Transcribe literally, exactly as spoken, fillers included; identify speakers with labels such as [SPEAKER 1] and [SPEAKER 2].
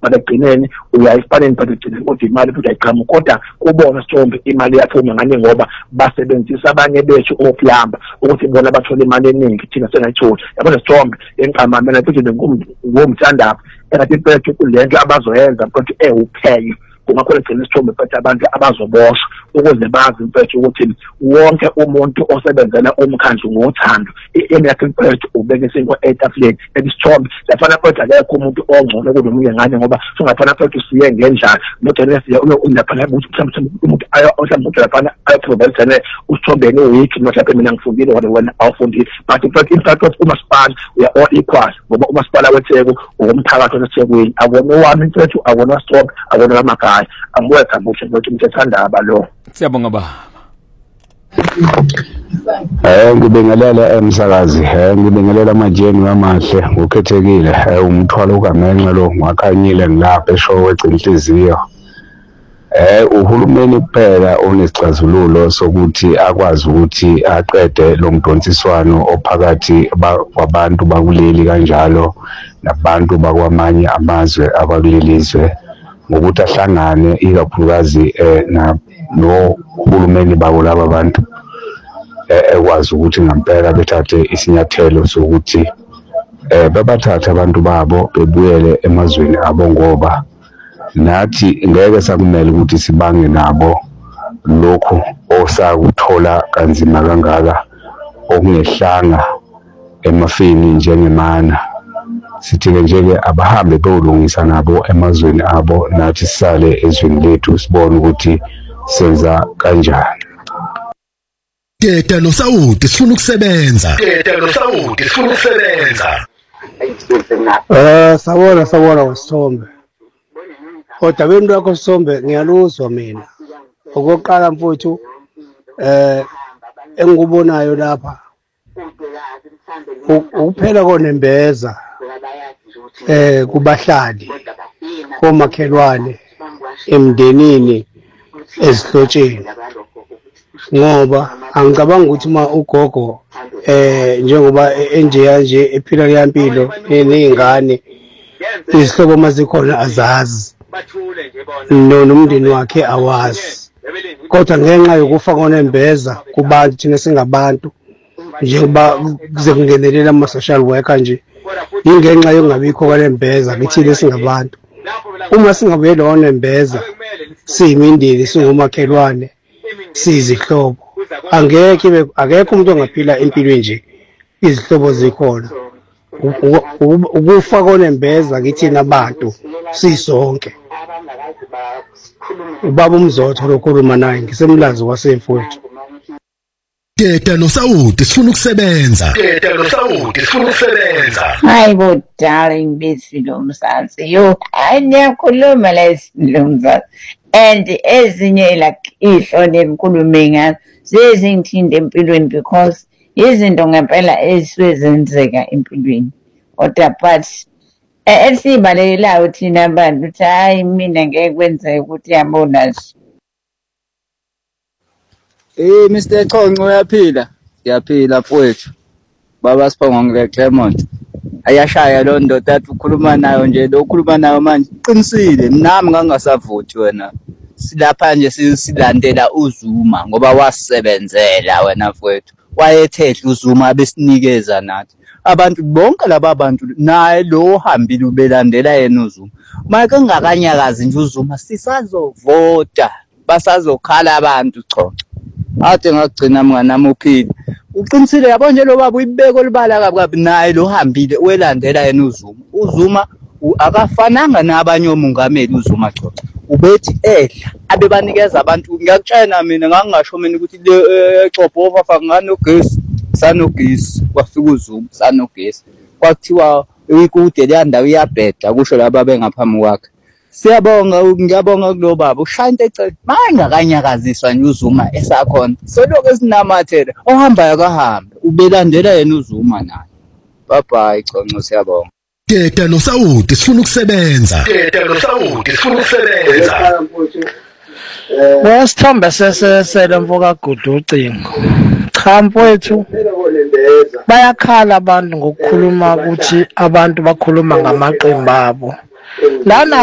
[SPEAKER 1] bagcineni uyayifanele but ugcine ukuthi imali futhi ayiqhamuka kodwa kubona Sithombe imali yaphuma ngani ngoba basebenzisa abanye bethu oplamba ukuthi bona bathola imali eningi thina sengayitholi yabona Sithombe enqamamela futhi ngomthandapho engathi impethu kulento abazoyenza kodwa ewuphenyo kungakhona egcina Sithombe futhi abantu abazoboshwa ukuze bazi impethu ukuthi wonke umuntu osebenzela umkhandlu ngothando i-American Impethu ubeke isinko etafuleni eSithombe lafana futhi akekho umuntu ongcono kunomunye ngane ngoba singafana futhi siye ngendlela modern siya unaphana ukuthi mhlawumbe umuntu ayo mhlawumbe lafana ayoprovide uSithombe nowiki mhlawumbe mina ngifundile wena wena awufundile but futhi impethu umasipala we are all equal ngoba umasipala weTheku ngomphakathi waseThekwini akona owami impethu akona Sithombe akona amakhaya angwetha busho ukuthi umthethandaba lo.
[SPEAKER 2] Siyabonga baba.
[SPEAKER 3] Eh ngibingelela emsakazi, eh ngibingelela amajeni amahle ngokukhethekile, eh umthwalo kaMenxe lo ngakhanyile ngilapha eshowe egcina inhliziyo. Eh uhulumeni kuphela onesixazululo sokuthi akwazi ukuthi aqede lo mdonsiswano ophakathi kwabantu bakuleli kanjalo nabantu bakwamanye amazwe abakulelizwe ngokuthi ahlangane ikakhulukazi eh na no hulumeni babo laba bantu ekwazi ukuthi ngempela bethathe isinyathelo sokuthi eh babathathe abantu babo bebuyele emazweni abo ngoba nathi ngeke sakumele ukuthi sibange nabo lokho osakuthola kanzima kangaka okungehlanga emafini njengemana sithi-ke nje-ke abahambe beyolungisa nabo emazweni abo nathi sisale ezweni lethu sibone ukuthi senza kanjani.
[SPEAKER 4] Teta noSawoti sifuna ukusebenza.
[SPEAKER 5] Teta noSawoti sifuna ukusebenza.
[SPEAKER 6] Eh sawona sawona uSithombe. Kodwa bento yakho Sithombe ngiyaluzwa mina. Okokuqala mfowethu eh engikubonayo lapha ukuphela konembeza eh kubahlali komakhelwane emndenini ezihlotsheni ngoba angicabanga ukuthi ma ugogo eh njengoba enjeya nje ephila lempilo nezingane izihlobo mazikhona azazi no nomndeni wakhe awazi kodwa ngenxa yokufa konembeza kubantu thina singabantu njengoba kuze kungenelela ama social worker nje ingenxa yokungabikho kwalembeza kithile singabantu uma singabuye lo nembeza siyimindeni singomakhelwane sizihlobo angeke akekho umuntu ongaphila impilo nje izihlobo zikhona ukufa konembeza kithina abantu sisonke ubaba uMzotho lokhuluma naye ngisemlazi wasemfowethu.
[SPEAKER 4] Teta noSawoti sifuna ukusebenza.
[SPEAKER 5] Teta noSawoti sifuna ukusebenza.
[SPEAKER 7] Hayibo darling besilo umsatsi yo anyakhuluma lesilo umsatsi and ezinye la ihlone enkulume ngazo zezingithinde empilweni because izinto ngempela esizenzeka empilweni kodwa but esibalekelayo thina abantu uthi hayi mina ngeke kwenzeke ukuthi yabona nje.
[SPEAKER 8] Eh Mister Chonco uyaphila? Siyaphila mfowethu. Baba Siphongo ngile Clement. Ayashaya lo ndoda athi ukhuluma nayo nje lo ukhuluma nayo manje qinisile nami ngangasavuthi wena. Silapha nje silandela uZuma ngoba wasebenzela wena mfowethu. Wayethehla uZuma besinikeza nathi. Abantu bonke laba bantu naye lo hambile ubelandela yena uZuma. Manje ngakanyakazi nje uZuma sisazovota basazokhala abantu Chonco. Ade ngagcina mnganami uphila uqinisile yabo nje lo baba uyibeko libala kabi kabi naye lo hambile welandela yena uZuma uZuma akafananga nabanye omongameli uZuma Chonco ubethi edla abebanikeza abantu ngiyakutshela mina ngangisho mina ukuthi le Ecobhova fanganogesi sanogesi kwafika uZuma sanogesi kwathiwa uyikude le ndawo iyabheda kusho laba bengaphambi kwakhe. Siyabonga ngiyabonga kulo baba ushayinte ecele manje akanyakaziswa nje uZuma esakhona soloko esinamathela ohambayo kahambe ubelandela yena uZuma naye. Bye bye Chonco siyabonga.
[SPEAKER 4] Teta noSawoti sifuna ukusebenza.
[SPEAKER 5] Teta noSawoti sifuna ukusebenza.
[SPEAKER 9] Wesithombe sesesele mfoka gudu ucingo. Cha mfowethu bayakhala abantu ngokukhuluma ukuthi abantu bakhuluma ngamaqembu abo. Lana